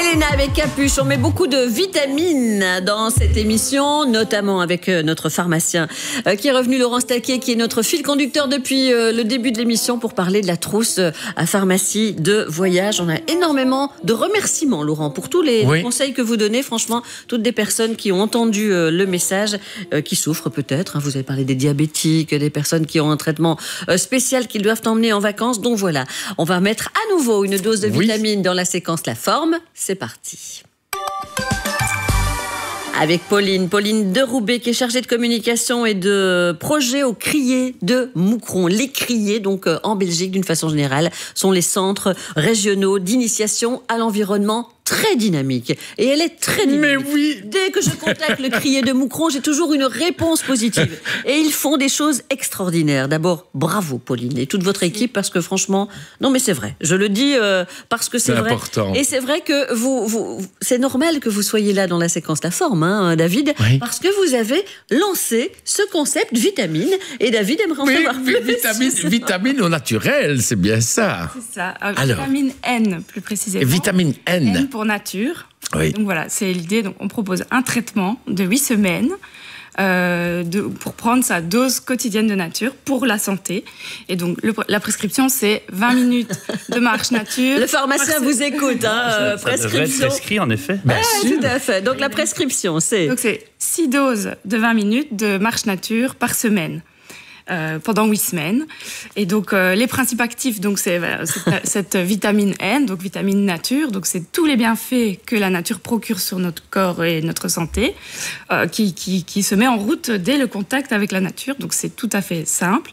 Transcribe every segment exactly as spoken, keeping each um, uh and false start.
Elena avec Capuche, on met beaucoup de vitamines dans cette émission, notamment avec notre pharmacien qui est revenu, Laurent Staquet, qui est notre fil conducteur depuis le début de l'émission pour parler de la trousse à pharmacie de voyage. On a énormément de remerciements, Laurent, pour tous les oui. conseils que vous donnez. Franchement, toutes des personnes qui ont entendu le message, qui souffrent peut-être. Vous avez parlé des diabétiques, des personnes qui ont un traitement spécial qu'ils doivent emmener en vacances. Donc voilà, on va mettre à nouveau une dose de vitamines oui. dans la séquence La Forme. C'est parti. Avec Pauline, Pauline de Roubaix, qui est chargée de communication et de projet au Crier de Moucron. Les Criers, donc en Belgique, d'une façon générale, sont les centres régionaux d'initiation à l'environnement très dynamique. Et elle est très dynamique. Mais oui. Dès que je contacte le Crier de Moucron, j'ai toujours une réponse positive. Et ils font des choses extraordinaires. D'abord, bravo Pauline et toute votre équipe, parce que franchement, non mais c'est vrai. Je le dis euh, parce que c'est, c'est vrai. Important. Et c'est vrai que vous, vous, c'est normal que vous soyez là dans la séquence La Forme, hein, David, oui. parce que vous avez lancé ce concept vitamine. Et David aimerait en oui, savoir plus. Vitamine, vitamine au naturel, c'est bien ça. C'est ça. Euh, Alors, vitamine N, plus précisément. Vitamine N. N pour nature. Oui. Donc voilà, c'est l'idée. Donc on propose un traitement de huit semaines euh, de, pour prendre sa dose quotidienne de nature pour la santé. Et donc le, la prescription, c'est vingt minutes de marche nature. Le pharmacien vous écoute. Hein, ça, ça prescription. devrait être prescrit, en effet. Ouais, tout à fait. Donc la prescription, c'est... Donc c'est six doses de vingt minutes de marche nature par semaine. Euh, pendant huit semaines. Et donc, euh, les principes actifs, donc, c'est euh, cette, cette vitamine N, donc vitamine nature. Donc, c'est tous les bienfaits que la nature procure sur notre corps et notre santé, euh, qui, qui, qui se met en route dès le contact avec la nature. Donc, c'est tout à fait simple.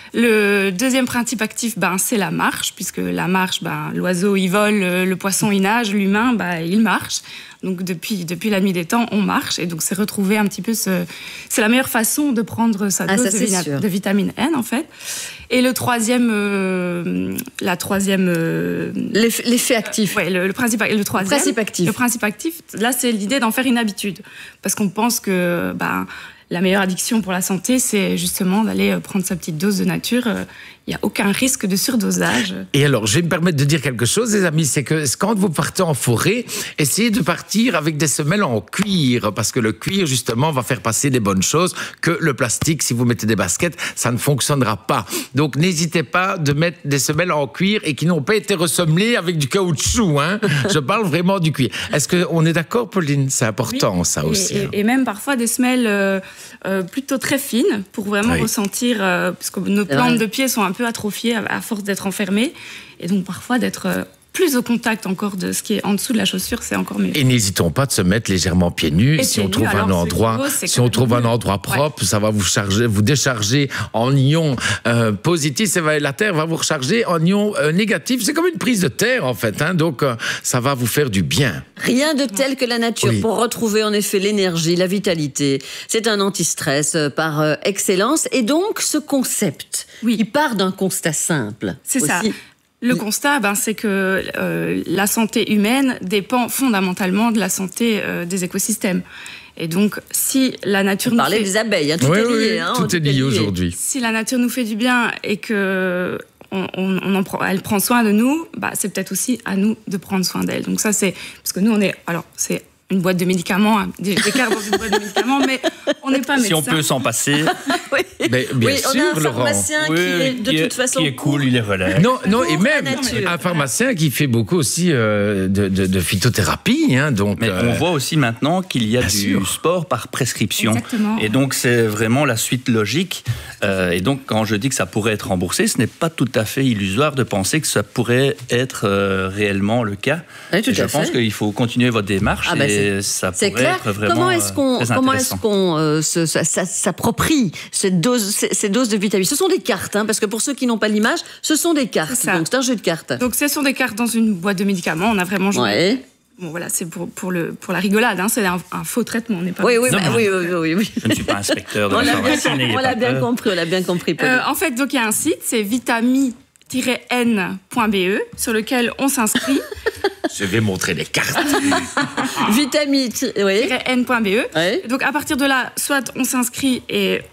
Le deuxième principe actif, ben, c'est la marche, puisque la marche, ben, l'oiseau, il vole, le poisson, il nage, l'humain, ben, il marche. Donc, depuis, depuis la nuit des temps, on marche. Et donc, c'est retrouver un petit peu ce... C'est la meilleure façon de prendre sa ah, dose ça, de, vina... de vitamine N, en fait. Et le troisième... Euh, la troisième... Euh, L'effet, l'effet actif. Euh, ouais, le, le principe... Le troisième... Le principe actif. Le principe actif, là, c'est l'idée d'en faire une habitude. Parce qu'on pense que... Ben, la meilleure addiction pour la santé, c'est justement d'aller prendre sa petite dose de nature. Il n'y a aucun risque de surdosage. Et alors, je vais me permettre de dire quelque chose, les amis, c'est que quand vous partez en forêt, essayez de partir avec des semelles en cuir, parce que le cuir, justement, va faire passer des bonnes choses, que le plastique, si vous mettez des baskets, ça ne fonctionnera pas. Donc, n'hésitez pas de mettre des semelles en cuir et qui n'ont pas été ressemblées avec du caoutchouc. Hein. Je parle vraiment du cuir. Est-ce qu'on est d'accord, Pauline? C'est important, oui. ça aussi. Et, hein. et, et même parfois des semelles euh, euh, plutôt très fines, pour vraiment oui. ressentir, euh, parce que nos plantes de pied sont un peu atrophiées à, à force d'être enfermées, et donc parfois d'être euh, plus au contact encore de ce qui est en dessous de la chaussure, c'est encore mieux. Et n'hésitons pas de se mettre légèrement pieds nus. Et si pieds on trouve nus, un endroit, beau, si on trouve un endroit propre, ouais. ça va vous charger, vous décharger en ions euh, positifs. Ça va, la terre va vous recharger en ions euh, négatifs. C'est comme une prise de terre en fait. Hein, donc euh, ça va vous faire du bien. Rien de tel que la nature oui. pour retrouver en effet l'énergie, la vitalité. C'est un anti-stress par euh, excellence. Et donc ce concept, oui. il part d'un constat simple. C'est aussi. ça. Le constat, ben, c'est que euh, la santé humaine dépend fondamentalement de la santé euh, des écosystèmes. Et donc, si la nature On nous parlait fait... des abeilles, hein, tout oui, est lié. Oui, hein, tout, tout est lié, lié aujourd'hui. Si la nature nous fait du bien et que on, on, on en prend, elle prend soin de nous, bah, c'est peut-être aussi à nous de prendre soin d'elle. Donc ça, c'est parce que nous, on est, alors c'est une boîte de médicaments, hein, des, des cartes dans une boîte de médicaments, mais on n'est pas médecin. Si on peut s'en passer. oui, mais, bien oui sûr, on a un Laurent. pharmacien oui, qui est de qui toute est, façon qui est cool, il est relais. Non, non, et même un pharmacien qui fait beaucoup aussi euh, de, de, de phytothérapie. Hein, donc, mais euh, on voit aussi maintenant qu'il y a du sûr. sport par prescription. Exactement. Et donc c'est vraiment la suite logique. Euh, et donc quand je dis que ça pourrait être remboursé, ce n'est pas tout à fait illusoire de penser que ça pourrait être euh, réellement le cas. Oui, tout et je à pense fait. qu'il faut continuer votre démarche ah bah et ça c'est pourrait clair. être vraiment comment est-ce qu'on, très comment est-ce qu'on euh, se, ça, ça, s'approprie cette dose, ces, ces doses de vitamines? Ce sont des cartes, hein, parce que pour ceux qui n'ont pas l'image, ce sont des cartes. C'est donc c'est un jeu de cartes. Donc ce sont des cartes dans une boîte de médicaments. On a vraiment joué. Ouais. Bon voilà, c'est pour, pour, le, pour la rigolade, hein, c'est un, un faux traitement, on n'est pas... Oui, oui, non, bah, oui, oui, oui, oui. Je ne suis pas inspecteur de on la l'a bien, pharmacie, on l'a bien compris, on l'a bien compris. Euh, en fait, donc il y a un site, c'est vitami tiret n point b e, sur lequel on s'inscrit. Je vais montrer les cartes. Vitamine, oui. n point b e. Ouais. Donc à partir de là, soit on s'inscrit et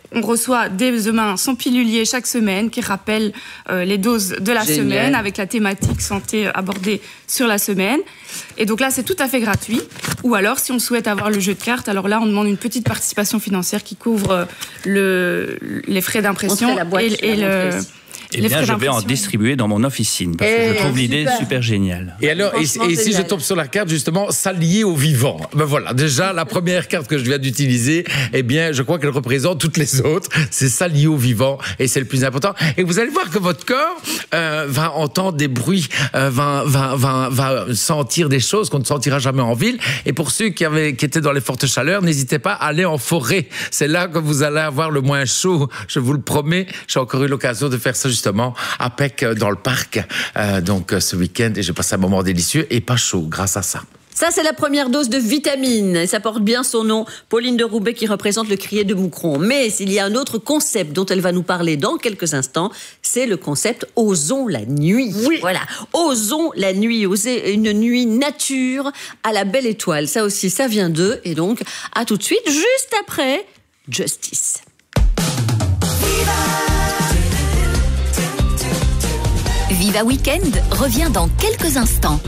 on reçoit dès demain son pilulier chaque semaine qui rappelle euh, les doses de la Génial. semaine avec la thématique santé abordée sur la semaine. Et donc là, c'est tout à fait gratuit. Ou alors, si on souhaite avoir le jeu de cartes, alors là, on demande une petite participation financière qui couvre le, les frais d'impression la boîte, et, et le... Eh bien, je vais en distribuer dans mon officine parce que Eh, je trouve l'idée super. super géniale. Et alors, et, Franchement, et si je génial. tombe sur la carte, justement, s'allier au vivant. Ben voilà, déjà, la première carte que je viens d'utiliser, eh bien, je crois qu'elle représente toutes les autres. C'est s'allier au vivant et c'est le plus important. Et vous allez voir que votre corps euh, va entendre des bruits, euh, va, va, va, va sentir des choses qu'on ne sentira jamais en ville. Et pour ceux qui, avaient, qui étaient dans les fortes chaleurs, n'hésitez pas à aller en forêt. C'est là que vous allez avoir le moins chaud, je vous le promets. J'ai encore eu l'occasion de faire ça, justement, à Pec, dans le parc, euh, donc ce week-end, et j'ai passé un moment délicieux et pas chaud grâce à ça. Ça, c'est la première dose de vitamines. Et ça porte bien son nom. Pauline de Roubaix qui représente le crier de Moucron. Mais il y a un autre concept dont elle va nous parler dans quelques instants. C'est le concept Osons la nuit. Oui. Voilà. Osons la nuit. Oser une nuit nature à la belle étoile. Ça aussi, ça vient d'eux. Et donc, à tout de suite, juste après Justice. Viva Weekend revient dans quelques instants.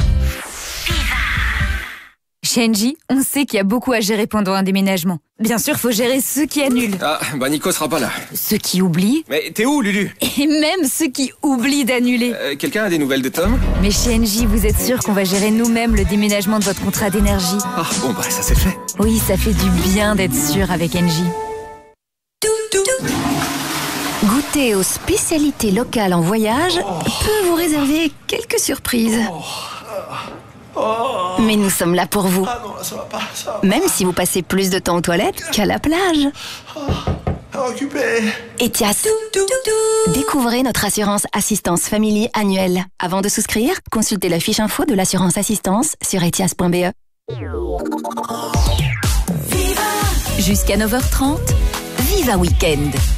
Chez Engie, on sait qu'il y a beaucoup à gérer pendant un déménagement. Bien sûr, faut gérer ceux qui annulent, Ah, bah Nico sera pas là. ceux qui oublient, Mais t'es où, Lulu? et même ceux qui oublient d'annuler. Euh, Quelqu'un a des nouvelles de Tom? Mais chez Engie, vous êtes sûr qu'on va gérer nous-mêmes le déménagement de votre contrat d'énergie? Ah, bon bah ça c'est fait. Oui, ça fait du bien d'être sûr avec Engie. Goûter aux spécialités locales en voyage peut vous réserver quelques surprises. Mais nous sommes là pour vous. Même si vous passez plus de temps aux toilettes qu'à la plage. Etias. Découvrez notre assurance assistance family annuelle. Avant de souscrire, consultez la fiche info de l'assurance assistance sur etias point b e. Jusqu'à neuf heures trente, Viva Weekend